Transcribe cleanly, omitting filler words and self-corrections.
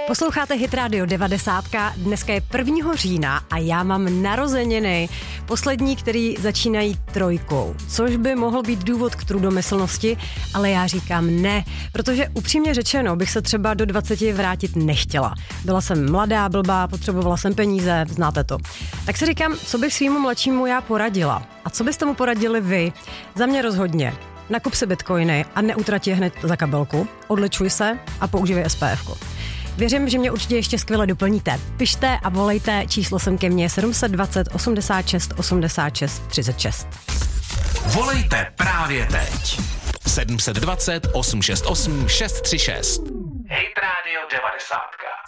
Posloucháte Hit Radio 90. Dneska je 1. října a já mám narozeniny. Poslední, který začínají 3, což by mohl být důvod k trudomyslnosti, ale já říkám ne, protože upřímně řečeno bych se třeba do 20 vrátit nechtěla. Byla jsem mladá, blbá, potřebovala jsem peníze, znáte to. Tak si říkám, co bych svýmu mladšímu já poradila. A co byste mu poradili vy? Za mě rozhodně. Nakup si bitcoiny a neutrať je hned za kabelku, odličuj se a používej SPF-ku. Věřím, že mě určitě ještě skvěle doplníte. Pište a volejte, číslo sem ke mně 720 86 86 36. Volejte právě teď. 720 868 636. Hit Radio 90.